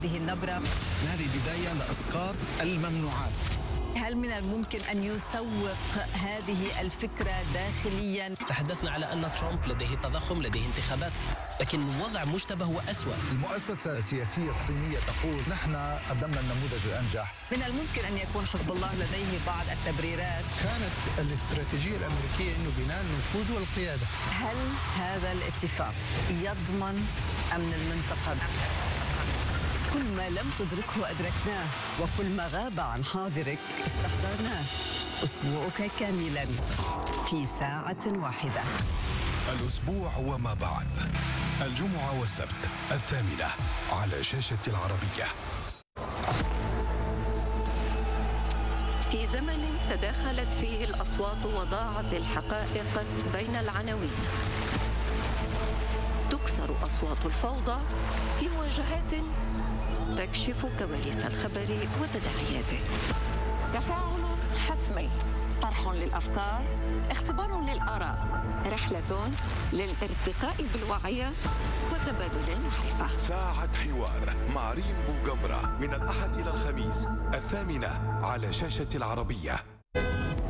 هذه النبرة. هذه بداية لإسقاط الممنوعات. هل من الممكن أن يسوق هذه الفكرة داخليا؟ تحدثنا على أن ترامب لديه تضخم، لديه انتخابات، لكن الوضع مشتبه وأسوأ. المؤسسة السياسية الصينية تقول نحن قدمنا النموذج الأنجح. من الممكن أن يكون حزب الله لديه بعض التبريرات. كانت الاستراتيجية الأمريكية أنه بناء النفوذ والقيادة. هل هذا الاتفاق يضمن أمن المنطقة؟ كل ما لم تدركه أدركناه، وكل ما غاب عن حاضرك استحضرناه. أسبوعك كاملا في ساعة واحدة. الأسبوع وما بعد، الجمعة والسبت 8:00 على شاشة العربية. في زمن تداخلت فيه الأصوات وضاعت الحقائق بين العناوين، تكسر أصوات الفوضى في مواجهات تكشف كواليس الخبر وتداعياته. تفاعل حتمي، طرح للأفكار، اختبار للآراء، رحلة للارتقاء بالوعي وتبادل المعرفة. ساعة حوار مع ريم بوغمرة من الأحد إلى الخميس 8:00 على شاشة العربية.